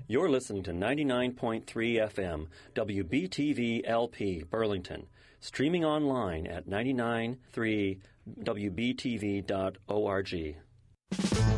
You're listening to 99.3 FM, WBTV LP, Burlington, streaming online at 993wbtv.org.